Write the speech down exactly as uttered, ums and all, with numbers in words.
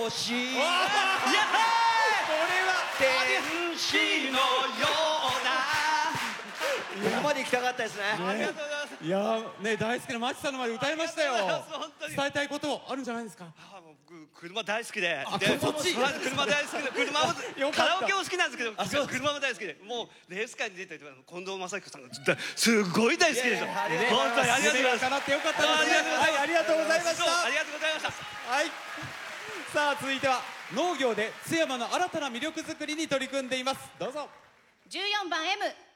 しいやったー、 天使のようなここまで行きたかったですね。 ありがとうございます。 いやね、大好きなマチさんの前で歌いましたよ。 ありがとうございます。本当に伝えたいことあるんじゃないですか。 あ、もう僕車大好きで、 あでそっちまず車大好きで、車もよかったカラオケも好きなんですけど、 あそう車も大好きで、もうレース界に出てる近藤正彦さんがすごい大好きでしょ。 いやいや本当にありがとうございます。 夢が叶ってよかったですね。 ありがとうございます。 はい、ありがとうございました。 ありがとうございました。 はい。さあ続いては農業で津山の新たな魅力づくりに取り組んでいます。どうぞ。 じゅうよんばん エム